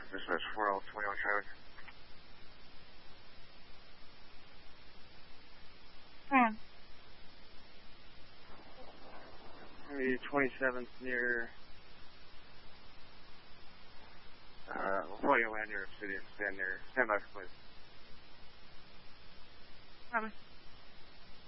Dispatch 4L21 traffic. Maybe 27th near, we'll probably land near Obsidian, stand by for please. Promise.